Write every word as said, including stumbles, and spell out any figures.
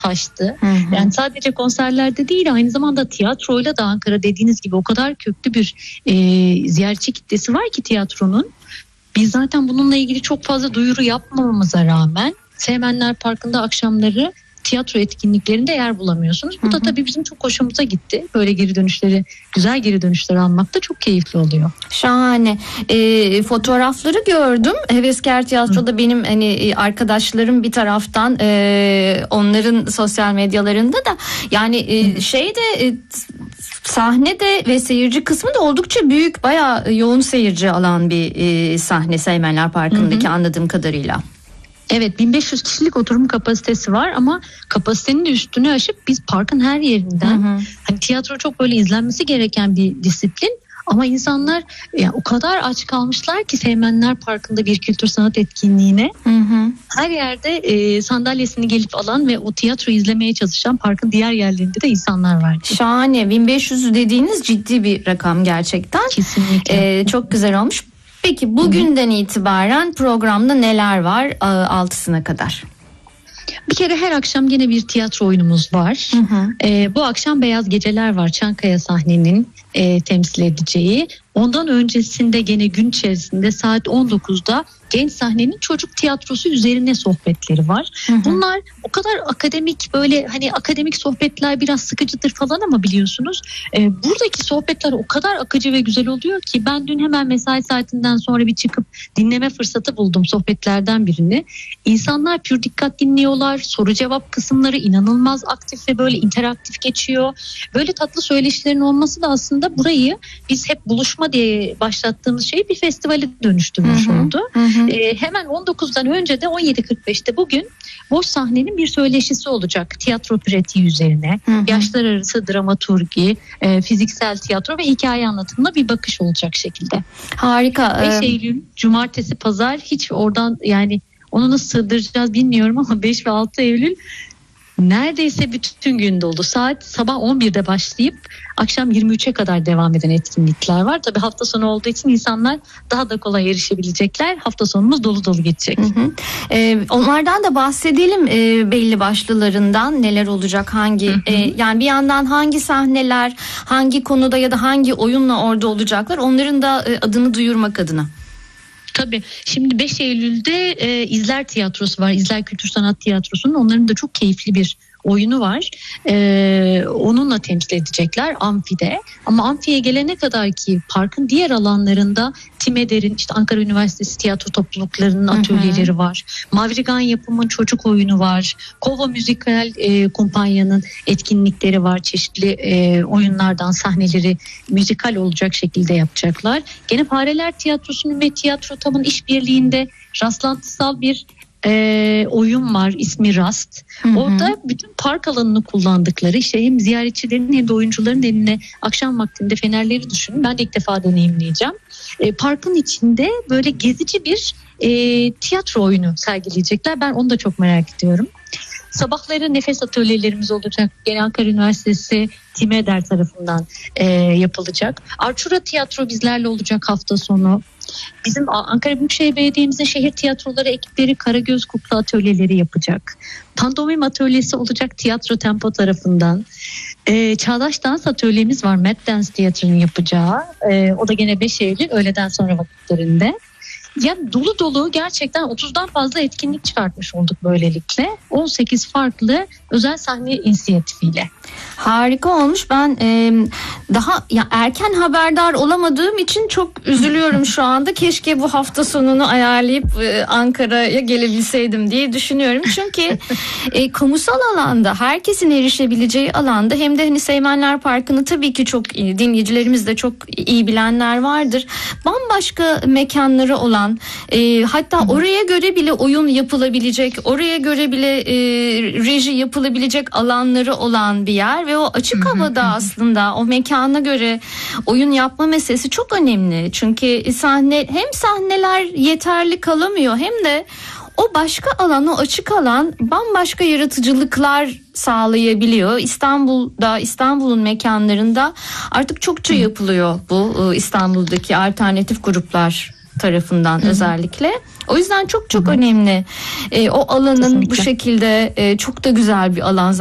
taştı. Hı hı. Yani sadece konserlerde değil, aynı zamanda tiyatroyla da Ankara dediğiniz gibi o kadar köklü bir e, ziyaretçi kitlesi var ki tiyatronun. Biz zaten bununla ilgili çok fazla duyuru yapmamamıza rağmen Seymenler Parkı'nda akşamları tiyatro etkinliklerinde yer bulamıyorsunuz. Bu da tabii bizim çok hoşumuza gitti. Böyle geri dönüşleri, güzel geri dönüşleri almak da çok keyifli oluyor. Şahane. E, fotoğrafları gördüm. Heveskar Tiyatro'da Hı. benim hani arkadaşlarım bir taraftan, e, onların sosyal medyalarında da yani e, şeyde e, sahnede ve seyirci kısmı da oldukça büyük, bayağı yoğun seyirci alan bir e, sahne Seymenler Parkı'ndaki, Hı. anladığım kadarıyla. Evet, bin beş yüz kişilik oturum kapasitesi var ama kapasitenin de üstünü aşıp biz parkın her yerinden, hı hı. hani tiyatro çok böyle izlenmesi gereken bir disiplin ama insanlar yani o kadar aç kalmışlar ki Seymenler Parkı'nda bir kültür sanat etkinliğine, hı hı. her yerde e, sandalyesini gelip alan ve o tiyatro izlemeye çalışan parkın diğer yerlerinde de insanlar var. Şahane. bin beş yüz dediğiniz ciddi bir rakam gerçekten. Kesinlikle. Ee, çok güzel olmuş. Peki bugünden itibaren programda neler var altısına kadar? Bir kere her akşam yine bir tiyatro oyunumuz var. Hı hı. Ee, bu akşam Beyaz Geceler var, Çankaya sahnenin e, temsil edeceği. Ondan öncesinde gene gün içerisinde saat on dokuzda Genç Sahnenin çocuk tiyatrosu üzerine sohbetleri var. Hı hı. Bunlar o kadar akademik, böyle hani akademik sohbetler biraz sıkıcıdır falan ama biliyorsunuz e, buradaki sohbetler o kadar akıcı ve güzel oluyor ki ben dün hemen mesai saatinden sonra bir çıkıp dinleme fırsatı buldum sohbetlerden birini. İnsanlar pür dikkat dinliyorlar. Soru cevap kısımları inanılmaz aktif ve böyle interaktif geçiyor. Böyle tatlı söyleşilerin olması da aslında burayı biz hep buluşma diye başlattığımız şeyi bir festivale dönüştürmüş hı hı. oldu. Hı hı. Ee, hemen on dokuzdan önce de on yedi kırk beşte bugün Boş Sahnenin bir söyleşisi olacak. Tiyatro pratiği üzerine. Hı hı. Yaşlar arası dramaturgi, e, fiziksel tiyatro ve hikaye anlatımına bir bakış olacak şekilde. Harika. beş Eylül, cumartesi, pazar, hiç oradan yani onu nasıl sığdıracağız bilmiyorum ama beş ve altı Eylül neredeyse bütün gün dolu. Saat sabah on birde başlayıp akşam yirmi üçe kadar devam eden etkinlikler var. Tabii hafta sonu olduğu için insanlar daha da kolay erişebilecekler. Hafta sonumuz dolu dolu geçecek. Hı hı. Ee, onlardan da bahsedelim, e, belli başlılarından neler olacak, hangi hı hı. E, yani bir yandan hangi sahneler, hangi konuda ya da hangi oyunla orada olacaklar, onların da e, adını duyurmak adına. Tabii. Şimdi beş Eylül'de e, İzler Tiyatrosu var. İzler Kültür Sanat Tiyatrosu'nun. Onların da çok keyifli bir oyunu var. Ee, onunla temsil edecekler Amfi'de. Ama Amfi'ye gelene kadar ki parkın diğer alanlarında Timeder'in, işte Ankara Üniversitesi tiyatro topluluklarının atölyeleri var. Mavrigan Yapım'ın çocuk oyunu var. Kova Müzikal e, Kumpanya'nın etkinlikleri var. Çeşitli e, oyunlardan sahneleri müzikal olacak şekilde yapacaklar. Gene Fareler Tiyatrosu'nun ve Tiyatro Tam'ın işbirliğinde rastlantısal bir E, oyun var, ismi Rast. Hı hı. Orada bütün park alanını kullandıkları, işte hem ziyaretçilerin hem de oyuncuların eline akşam vaktinde fenerleri düşünün. Ben de ilk defa deneyimleyeceğim. E, parkın içinde böyle gezici bir e, tiyatro oyunu sergileyecekler. Ben onu da çok merak ediyorum. Sabahları nefes atölyelerimiz olacak. Gene Ankara Üniversitesi Timeder tarafından e, yapılacak. Arçura Tiyatro bizlerle olacak hafta sonu. Bizim Ankara Büyükşehir Belediye'mizin şehir tiyatroları ekipleri Karagöz Kukla atölyeleri yapacak. Pandomim atölyesi olacak Tiyatro Tempo tarafından. Ee, Çağdaş Dans atölyemiz var, Mad Dance Tiyatro'nun yapacağı. Ee, o da gene beş Eylül öğleden sonra vakitlerinde. Yani dolu dolu, gerçekten otuzdan fazla etkinlik çıkartmış olduk böylelikle. on sekiz farklı özel sahne inisiyatifiyle. Harika olmuş. Ben e, daha ya erken haberdar olamadığım için çok üzülüyorum şu anda. Keşke bu hafta sonunu ayarlayıp e, Ankara'ya gelebilseydim diye düşünüyorum. Çünkü e, kamusal alanda, herkesin erişebileceği alanda, hem de hani Seymenler Parkı'nı tabii ki çok iyi, dinleyicilerimiz de çok iyi bilenler vardır. Bambaşka mekanları olan, e, hatta oraya göre bile oyun yapılabilecek, oraya göre bile e, reji yapılabilecek alanları olan bir yer ve o açık havada aslında o mekana göre oyun yapma meselesi çok önemli. Çünkü sahne, hem sahneler yeterli kalamıyor hem de o başka alan, o açık alan bambaşka yaratıcılıklar sağlayabiliyor. İstanbul'da, İstanbul'un mekanlarında artık çokça yapılıyor bu, İstanbul'daki alternatif gruplar tarafından, hı hı. özellikle. O yüzden çok çok Hı-hı. önemli. E, o alanın Kesinlikle. bu şekilde e, çok da güzel bir alan.